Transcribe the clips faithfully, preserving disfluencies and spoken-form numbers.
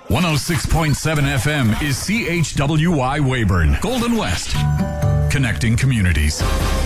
one oh six point seven F M is C H W Y Weyburn, Golden West. Connecting communities.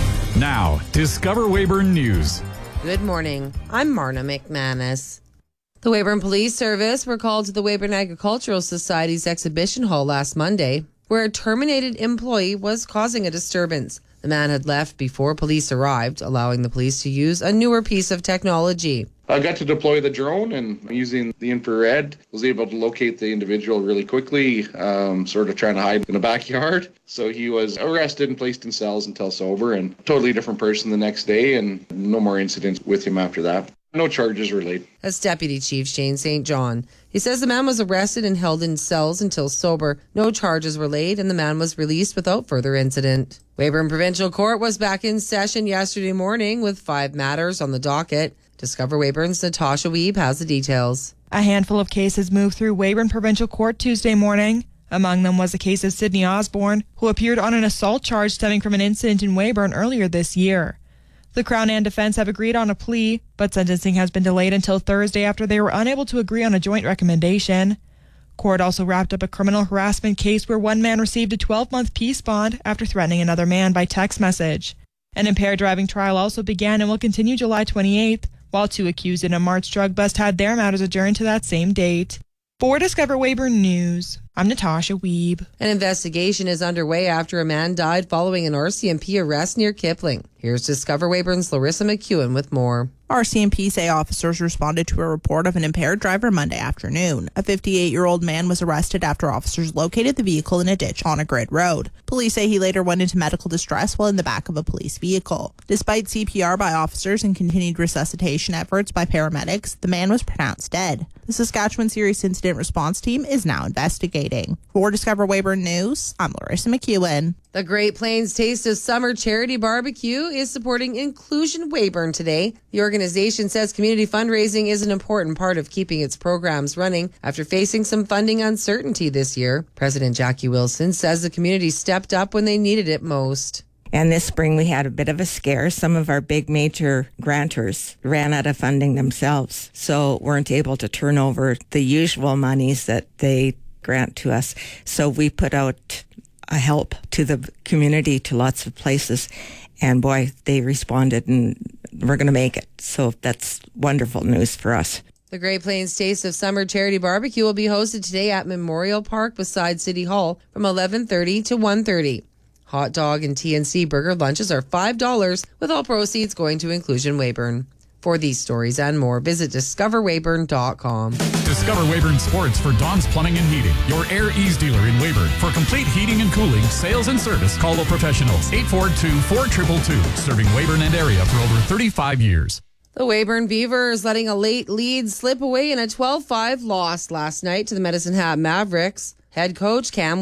Now, Discover Weyburn News. Good morning. I'm Marna McManus. The Weyburn Police Service were called to the Weyburn Agricultural Society's exhibition hall last Monday, where a terminated employee was causing a disturbance. The man had left before police arrived, allowing the police to use a newer piece of technology. I got to deploy the drone, and using the infrared, was able to locate the individual really quickly, um, sort of trying to hide in the backyard. So he was arrested and placed in cells until sober, and totally different person the next day, and no more incidents with him after that. No charges were laid. As Deputy Chief Shane Saint John, he says the man was arrested and held in cells until sober. No charges were laid, and the man was released without further incident. Weyburn Provincial Court was back in session yesterday morning with five matters on the docket. Discover Weyburn's Natasha Weeb has the details. A handful of cases moved through Weyburn Provincial Court Tuesday morning. Among them was a case of Sydney Osborne, who appeared on an assault charge stemming from an incident in Weyburn earlier this year. The Crown and defense have agreed on a plea, but sentencing has been delayed until Thursday after they were unable to agree on a joint recommendation. Court also wrapped up a criminal harassment case where one man received a twelve-month peace bond after threatening another man by text message. An impaired driving trial also began and will continue July twenty-eighth, while two accused in a March drug bust had their matters adjourned to that same date. For Discover Weyburn News, I'm Natasha Weeb. An investigation is underway after a man died following an R C M P arrest near Kipling. Here's Discover Weyburn's Larissa McEwen with more. R C M P say officers responded to a report of an impaired driver Monday afternoon. A fifty-eight-year-old man was arrested after officers located the vehicle in a ditch on a grid road. Police say he later went into medical distress while in the back of a police vehicle. Despite C P R by officers and continued resuscitation efforts by paramedics, the man was pronounced dead. The Saskatchewan Serious Incident Response Team is now investigating. For Discover Weyburn News, I'm Larissa McEwen. The Great Plains Taste of Summer Charity Barbecue is supporting Inclusion Weyburn today. The organization says community fundraising is an important part of keeping its programs running after facing some funding uncertainty this year. President Jackie Wilson says the community stepped up when they needed it most. And this spring we had a bit of a scare. Some of our big major grantors ran out of funding themselves, so weren't able to turn over the usual monies that they grant to us. So we put out a help to the community, to lots of places, and boy, they responded, and we're going to make it. So that's wonderful news for us. The Great Plains Taste of Summer Charity Barbecue will be hosted today at Memorial Park beside City Hall from eleven thirty to one thirty. Hot dog and T N C burger lunches are five dollars, with all proceeds going to Inclusion Weyburn. For these stories and more, visit discover weyburn dot com. Discover Weyburn Sports for Don's Plumbing and Heating, your Air Ease dealer in Weyburn. For complete heating and cooling, sales and service, call the professionals. eight four two, four two two two, serving Weyburn and area for over thirty-five years. The Weyburn Beavers letting a late lead slip away in a twelve five loss last night to the Medicine Hat Mavericks. Head coach Cam